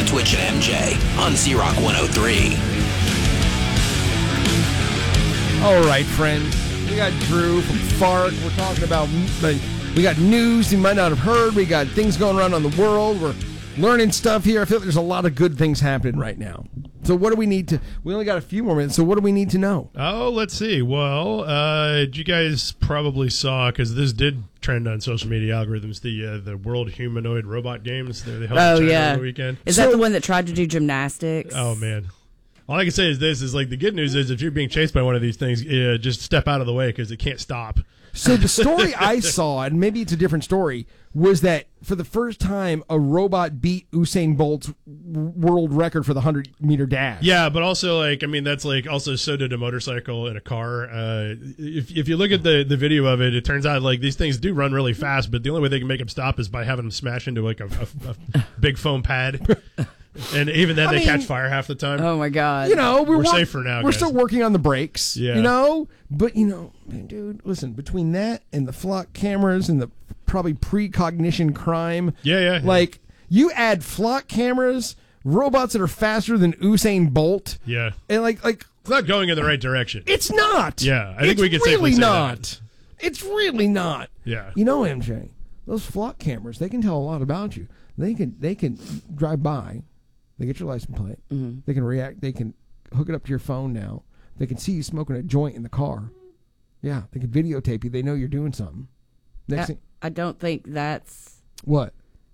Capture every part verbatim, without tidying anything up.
Twitch and M J on Z-Rock one oh three. All right, friends. We got Drew from Fart. We're talking about, like, we got news you might not have heard. We got things going around on the world. We're learning stuff here. I feel like there's a lot of good things happening right now. So what do we need to, we only got a few more minutes, so what do we need to know? Oh, let's see. Well, uh, you guys probably saw, because this did trend on social media algorithms, the uh, the World Humanoid Robot Games. They held Oh, in China yeah. over the weekend. Is So- that the one that tried to do gymnastics? Oh, man. All I can say is this, is like the good news is if you're being chased by one of these things, uh, just step out of the way because it can't stop. So the story I saw, and maybe it's a different story, was that for the first time, a robot beat Usain Bolt's world record for the hundred-meter dash. Yeah, but also, like, I mean, that's like, also so did a motorcycle and a car. Uh, if if you look at the, the video of it, it turns out, like, these things do run really fast, but the only way they can make them stop is by having them smash into, like, a, a, a big foam pad. And even then, I they mean, catch fire half the time. Oh, my God. You know, we're, We're work- safe for now, We're guys. still working on the brakes. Yeah. You know, but you know, man, dude, listen. Between that and the flock cameras and the probably precognition crime, Yeah, yeah, yeah. like you add flock cameras, robots that are faster than Usain Bolt, Yeah. and like like It's not going in the right direction. it's not. Yeah, I think It's we can really safely say not. that. It's really not. Yeah. You know, M J, those flock cameras, they can tell a lot about you. They can they can drive by. They get your license plate. Mm-hmm. They can react. They can hook it up to your phone now. They can see you smoking a joint in the car. Yeah, they can videotape you. They know you're doing something. Next I, thing, I don't think that's... what?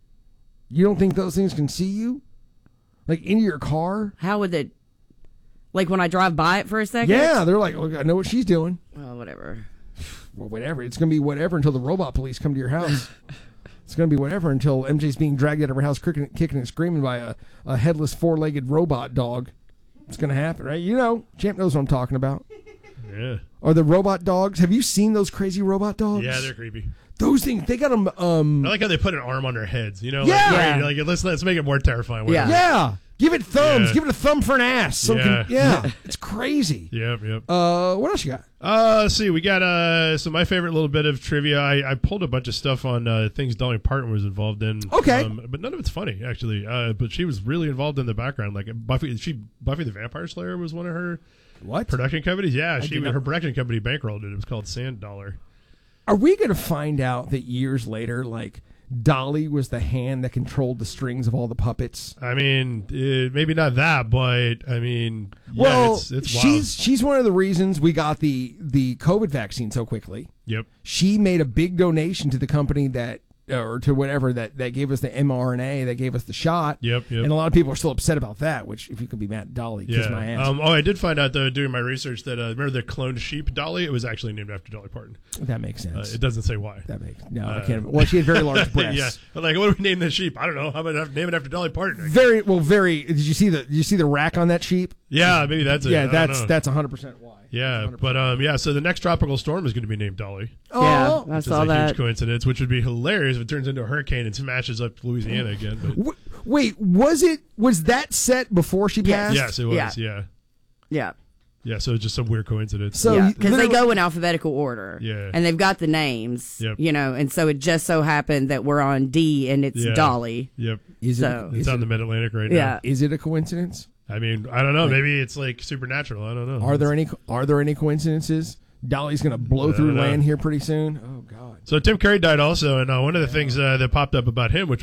You don't think those things can see you? Like in your car? How would it... Like when I drive by it for a second? Yeah, they're like, look, I know what she's doing. Well, whatever. Well, whatever. It's going to be whatever until the robot police come to your house. It's going to be whatever until M J's being dragged out of her house kicking, kicking and screaming by a, a headless four-legged robot dog. It's going to happen, right? You know, Champ knows what I'm talking about. Yeah. Are the robot dogs? Have you seen those crazy robot dogs? Yeah, they're creepy. Those things, they got them. Um, I like how they put an arm on their heads. You know, Yeah. like, Yeah. like let's let's make it more terrifying. Yeah. yeah. Give it thumbs. Yeah. Give it a thumb for an ass. So it can- Yeah. yeah. It's crazy. Yep, yep. Uh, what else you got? Uh, let's see. We got uh, so my favorite little bit of trivia. I, I pulled a bunch of stuff on uh, things Dolly Parton was involved in. Okay. um, but none of it's funny actually. Uh, but she was really involved in the background. Like Buffy, she Buffy the Vampire Slayer was one of her What? production companies. Yeah, she did not- her production company bankrolled it. It was called Sand Dollar. Are we going to find out that years later, like, Dolly was the hand that controlled the strings of all the puppets? I mean, uh, maybe not that, but I mean, yeah, well, it's, it's wild. she's she's one of the reasons we got the the COVID vaccine so quickly. Yep. She made a big donation to the company that, or to whatever that, that gave us the mRNA, that gave us the shot. Yep, yep. And a lot of people are still upset about that. Which, if you could be mad at Dolly, kiss my ass. Um, oh, I did find out though doing my research that uh, remember the cloned sheep Dolly? It was actually named after Dolly Parton. that makes Uh, sense. it doesn't say why. that makes no. I uh, can't. Well, she had very large breasts. Yeah, but like, what do we name this sheep? I don't know. How about name it after Dolly Parton? Very well. Very. Did you see the? Did you see the rack on that sheep? Yeah, maybe that's it. Yeah, I don't that's know. that's one hundred percent why. Yeah, one hundred percent. but um, yeah. So the next tropical storm is going to be named Dolly. Yeah, Oh, I Which is saw a that. huge coincidence, which would be hilarious if it turns into a hurricane and smashes up Louisiana again. But W- wait, was it was that set before she Yes. passed? yes, it was. Yeah. Yeah, Yeah. yeah. So it's just some weird coincidence. So yeah, you- because they literally- go in alphabetical order. Yeah. And they've got the names, Yep. you know, and so it just so happened that we're on D and it's Yeah. Dolly. Yep, Is So- it? it's Is on it, the Mid Atlantic right Yeah. now. is it a coincidence? I mean, I don't know. Maybe it's like supernatural. I don't know. Are there any? Are there any coincidences? Dolly's going to blow I through don't know. land here pretty soon. Oh God. So Tim Curry died also, and uh, one of the things uh, that popped up about him, which